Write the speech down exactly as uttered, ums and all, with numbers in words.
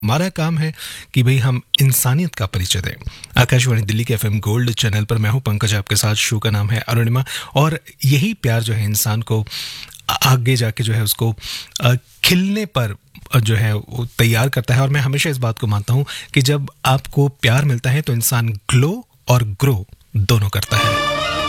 हमारा काम है कि भाई हम इंसानियत का परिचय दें। आकाशवाणी दिल्ली के एफएम गोल्ड चैनल पर मैं हूं पंकज, आपके साथ। शो का नाम है अरुणिमा, और यही प्यार जो है इंसान को आगे जाके जो है उसको अ, खिलने पर अ, जो है वो तैयार करता है। और मैं हमेशा इस बात को मानता हूं कि जब आपको प्यार मिलता है तो इंसान ग्लो और ग्रो दोनों करता है।